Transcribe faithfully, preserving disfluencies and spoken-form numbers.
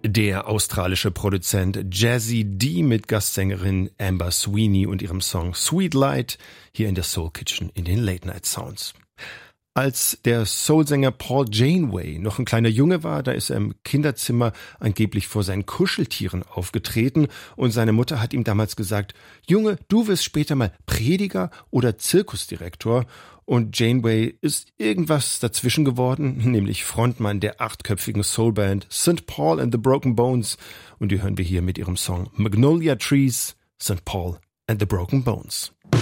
Der australische Produzent Jazzy D mit Gastsängerin Amber Sweeney und ihrem Song Sweet Light hier in der Soul Kitchen in den Late Night Sounds. Als der Soulsänger Paul Janeway noch ein kleiner Junge war, da ist er im Kinderzimmer angeblich vor seinen Kuscheltieren aufgetreten und seine Mutter hat ihm damals gesagt, Junge, du wirst später mal Prediger oder Zirkusdirektor. Und Janeway ist irgendwas dazwischen geworden, nämlich Frontmann der achtköpfigen Soulband Saint Paul and the Broken Bones. Und die hören wir hier mit ihrem Song Magnolia Trees, Saint Paul and the Broken Bones.